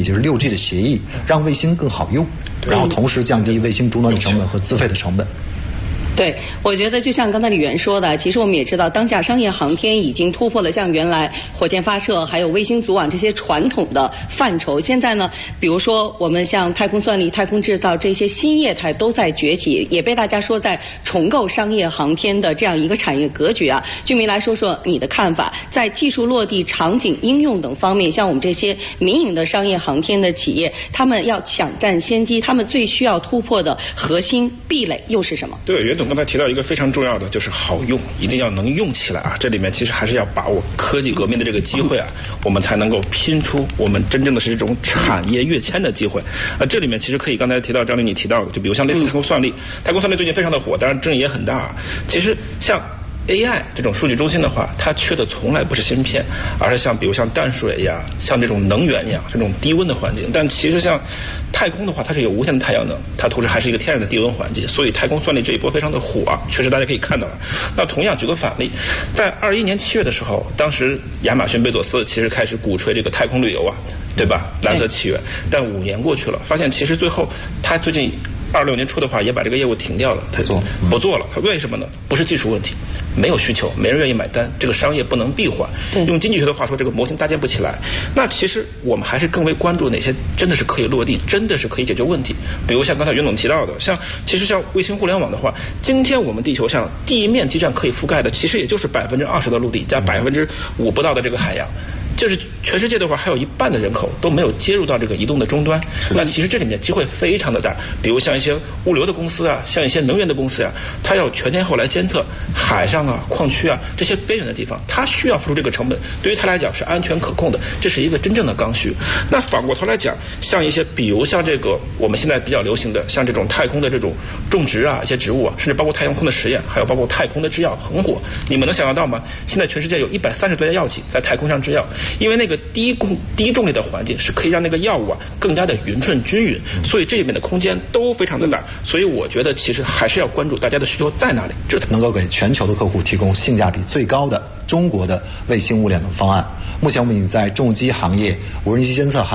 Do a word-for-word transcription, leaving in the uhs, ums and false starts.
也就是六 G 的协议，让卫星更好用，然后同时降低卫星终端的成本和资费的成本。 对，我觉得就像刚才李源说的，其实我们也知道，当下商业航天已经突破了像原来火箭发射还有卫星组网这些传统的范畴。现在呢，比如说我们像太空算力、太空制造这些新业态都在崛起，也被大家说在重构商业航天的这样一个产业格局啊。俊明来说说你的看法，在技术落地、场景应用等方面，像我们这些民营的商业航天的企业，他们要抢占先机，他们最需要突破的核心壁垒又是什么？ 对，袁总刚才提到一个非常重要的，就是好用，一定要能用起来啊！这里面其实还是要把握科技革命的这个机会啊，我们才能够拼出我们真正的是这种产业跃迁的机会。啊，这里面其实可以刚才提到张丽你提到的，就比如像类似太空算力，太空算力最近非常的火，当然争议也很大。其实像A I 这种数据中心的话，它缺的从来不是芯片，而是像比如像淡水呀、像这种能源呀、这种低温的环境。但其实像太空的话，它是有无限的太阳能，它同时还是一个天然的低温环境，所以太空算力这一波非常的火啊，确实大家可以看到了。那同样举个反例，在二一年七月的时候，当时亚马逊贝佐斯其实开始鼓吹这个太空旅游啊，对吧？蓝色起源。但五年过去了，发现其实最后他最近二六年初的话，也把这个业务停掉了，他做不做了？他为什么呢？不是技术问题，没有需求，没人愿意买单，这个商业不能闭环。用经济学的话说，这个模型搭建不起来。那其实我们还是更为关注哪些真的是可以落地，真的是可以解决问题。比如像刚才袁总提到的，像其实像卫星互联网的话，今天我们地球上地面基站可以覆盖的，其实也就是百分之二十的陆地加百分之五不到的这个海洋。就是全世界的话，还有一半的人口都没有接入到这个移动的终端。那其实这里面机会非常的大，比如像一些物流的公司啊，像一些能源的公司啊，它要全天候来监测海上啊、矿区啊这些边缘的地方，它需要付出这个成本，对于它来讲是安全可控的，这是一个真正的刚需。那反过头来讲，像一些比如像这个我们现在比较流行的，像这种太空的这种种植啊、一些植物啊，甚至包括太阳空的实验，还有包括太空的制药很火。你们能想象到吗？现在全世界有一百三十多家药企在太空上制药。因为那个低重低重力的环境是可以让那个药物啊更加的匀称均匀，所以这里面的空间都非常的大。所以我觉得其实还是要关注大家的需求在哪里，这才能够给全球的客户提供性价比最高的中国的卫星物联网方案。目前我们已经在重机行业、无人机监测行业